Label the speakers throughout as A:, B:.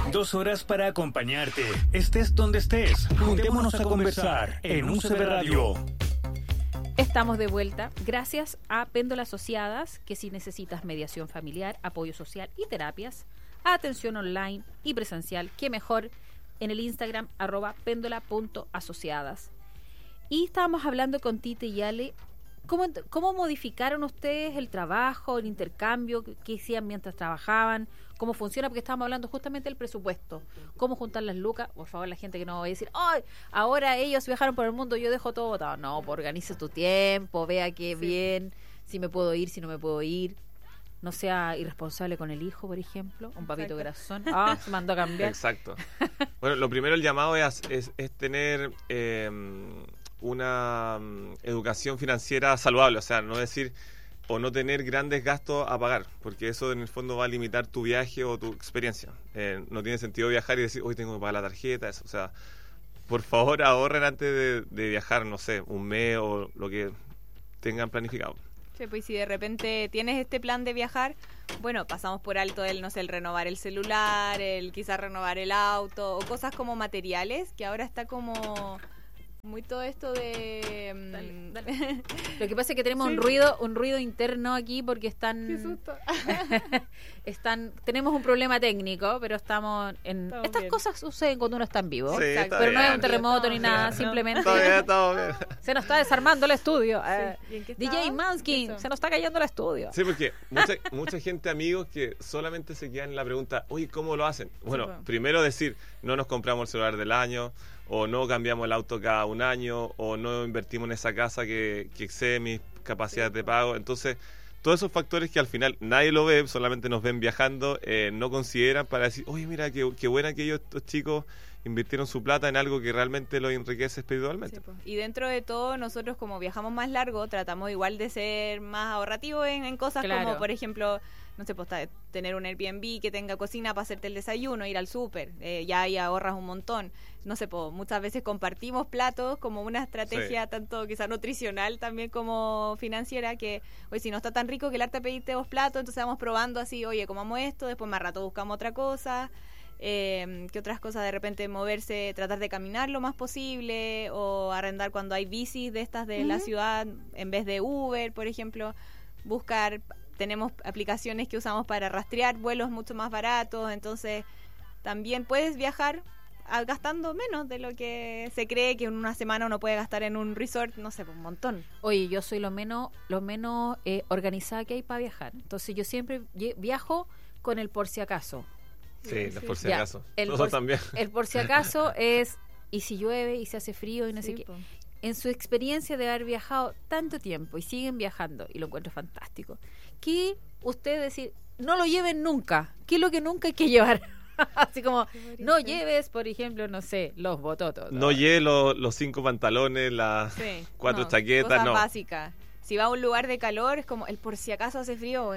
A: 2 horas para acompañarte. Estés donde estés. Juntémonos a conversar en UCB Radio.
B: Estamos de vuelta gracias a Péndola Asociadas, que si necesitas mediación familiar, apoyo social y terapias, atención online y presencial, qué mejor, en el Instagram @péndola.asociadas. Y estábamos hablando con Tite y Ale, ¿cómo modificaron ustedes el trabajo, el intercambio, qué hacían mientras trabajaban? ¿Cómo funciona? Porque estábamos hablando justamente del presupuesto. ¿Cómo juntar las lucas? Por favor, la gente que no va a decir, ¡ay! Ahora ellos viajaron por el mundo, yo dejo todo botado. No, pues organice tu tiempo, vea qué bien, si me puedo ir, si no me puedo ir. No sea irresponsable con el hijo, por ejemplo. Un papito corazón. Se mandó a cambiar.
C: Exacto. Bueno, lo primero, el llamado es tener una educación financiera saludable. O sea, no decir o no tener grandes gastos a pagar, porque eso en el fondo va a limitar tu viaje o tu experiencia. No tiene sentido viajar y decir, hoy tengo que pagar la tarjeta. Eso. O sea, por favor, ahorren antes de viajar, no sé, un mes o lo que tengan planificado.
D: Sí, pues si de repente tienes este plan de viajar, bueno, pasamos por alto el renovar el celular, el quizás renovar el auto, o cosas como materiales, que ahora está como muy todo esto de...
B: Dale. Lo que pasa es que tenemos un ruido interno aquí porque están...
D: ¡Qué susto!
B: tenemos un problema técnico, pero estamos en... Estas cosas suceden cuando uno está en vivo,
C: sí,
B: pero
C: bien.
B: No es un terremoto ni nada, simplemente...
C: Está bien.
B: Se nos está desarmando el estudio. DJ
D: estaba?
B: Manskin,
D: Eso.
B: se nos está cayendo el estudio.
C: Sí, porque mucha gente, amigos, que solamente se quedan en la pregunta, oye, ¿cómo lo hacen? Bueno,
D: pues.
C: primero decir, no nos compramos el celular del año, o no cambiamos el auto cada un año, o no invertimos en esa casa que excede mis capacidades de pago. Entonces, todos esos factores que al final nadie lo ve, solamente nos ven viajando, no consideran para decir, oye, mira, qué buena que estos chicos invirtieron su plata en algo que realmente los enriquece espiritualmente.
D: Sí, pues. Y dentro de todo, nosotros como viajamos más largo, tratamos igual de ser más ahorrativos en cosas como, por ejemplo, no sé, pues tener un Airbnb que tenga cocina para hacerte el desayuno, ir al súper, ya ahí ahorras un montón. No sé, pues muchas veces compartimos platos como una estrategia tanto quizá nutricional también como financiera, que oye, si no está tan rico que el arte pedirte 2 platos, entonces vamos probando así, oye, comamos esto, después más rato buscamos otra cosa. ¿Qué otras cosas? De repente moverse, tratar de caminar lo más posible, o arrendar cuando hay bicis de estas de la ciudad en vez de Uber, por ejemplo. Tenemos aplicaciones que usamos para rastrear vuelos mucho más baratos, entonces también puedes viajar gastando menos de lo que se cree que en una semana uno puede gastar en un resort, no sé, un montón.
B: Oye, yo soy lo menos organizada que hay para viajar, entonces yo siempre viajo con el por si acaso.
C: Sí, por si acaso.
B: Nosotros
C: también.
B: El por si acaso es, y si llueve, y se hace frío, y no sé qué. En su experiencia de haber viajado tanto tiempo, y siguen viajando, y lo encuentro fantástico, que ustedes decir, no lo lleven nunca. ¿Qué es lo que nunca hay que llevar? Así como, no lleves, por ejemplo, no sé, los bototos.
C: No lleves los 5 pantalones, las 4 chaquetas,
D: cosas
C: no.
D: básicas. Si va a un lugar de calor, es como el por si acaso hace frío.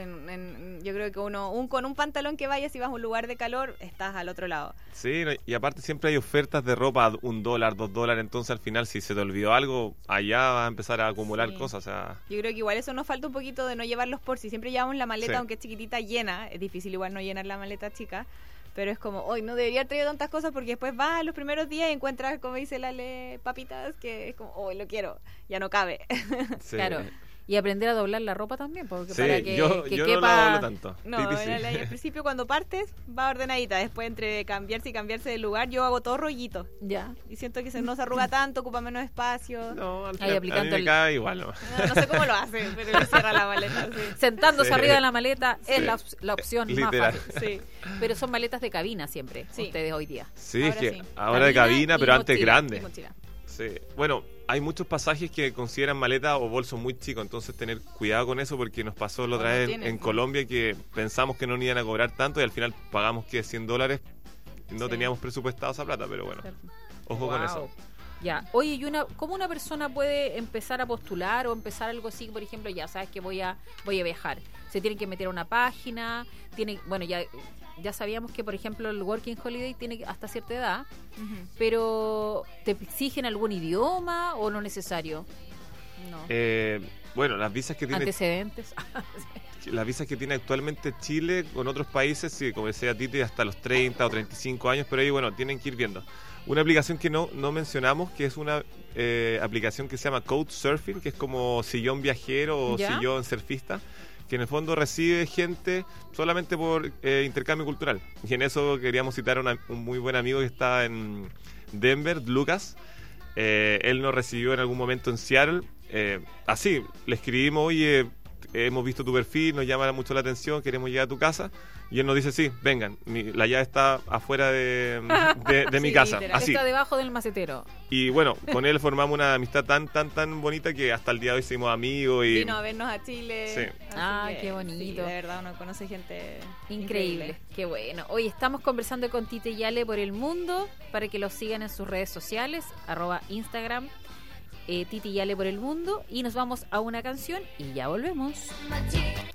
D: Yo creo que con un pantalón que vaya, si vas a un lugar de calor, estás al otro lado.
C: Sí, y aparte siempre hay ofertas de ropa a $1, $2, entonces al final si se te olvidó algo, allá vas a empezar a acumular cosas. O sea...
D: Yo creo que igual eso nos falta un poquito de no llevarlos por si siempre llevamos la maleta, aunque es chiquitita, llena. Es difícil igual no llenar la maleta chica. Pero es como, hoy no debería haber traído tantas cosas porque después vas los primeros días y encuentras, como dice Lale, papitas, que es como, hoy lo quiero, ya no cabe.
C: Sí.
B: Claro. Y aprender a doblar la ropa también, porque para que
C: yo
B: quepa...
C: no la doblo tanto.
D: No, al principio cuando partes va ordenadita, después entre cambiarse y cambiarse de lugar, yo hago todo rollito.
B: Ya.
D: Y siento que no se arruga tanto, ocupa menos espacio.
C: No, al
B: Ahí
C: final,
B: aplicando
C: a mí me cae igual.
D: No sé cómo lo hace, pero le cierra la maleta. Sí.
B: Sentándose arriba de la maleta es la opción
C: literal.
B: más fácil.
D: Sí.
B: Pero son maletas de cabina siempre, ustedes hoy día.
C: Sí,
D: Ahora
C: es que
D: sí.
C: ahora de cabina, pero antes
B: mochila,
C: grande.
D: Y mochila.
C: Sí. Bueno, hay muchos pasajes que consideran maleta o bolsos muy chicos, entonces tener cuidado con eso porque nos pasó la otra vez en Colombia que pensamos que no nos iban a cobrar tanto y al final pagamos que $100, no teníamos presupuestado esa plata, pero bueno, ojo con eso.
B: Ya, oye, ¿cómo una persona puede empezar a postular o empezar algo así? Por ejemplo, ya sabes que voy a viajar. Se tienen que meter a una página, ya sabíamos que, por ejemplo, el Working Holiday tiene hasta cierta edad, pero ¿te exigen algún idioma o no necesario?
D: No.
C: Bueno, las visas que tienen...
B: ¿Antecedentes?
C: las visas que tiene actualmente Chile con otros países, sí, como decía Titi, hasta los 30 o 35 años, pero ahí, bueno, tienen que ir viendo. Una aplicación que no mencionamos, que es una aplicación que se llama Couchsurfing, que es como sillón viajero o sillón surfista, que en el fondo recibe gente solamente por intercambio cultural. Y en eso queríamos citar a un muy buen amigo que está en Denver, Lucas. Él nos recibió en algún momento en Seattle. Así, le escribimos, oye, hemos visto tu perfil, nos llama mucho la atención, queremos llegar a tu casa. Y él nos dice, sí, vengan, la llave está afuera de mi casa. Así.
B: Está debajo del macetero.
C: Y bueno, con él formamos una amistad tan bonita que hasta el día de hoy seguimos amigos. Y
D: vino a vernos a Chile.
C: Sí.
B: Qué bonito.
D: Sí, de verdad, uno conoce gente
B: increíble. Qué bueno. Hoy estamos conversando con Tite y Ale por el mundo, para que los sigan en sus redes sociales, @Instagram, Tite y Ale por el mundo. Y nos vamos a una canción y ya volvemos.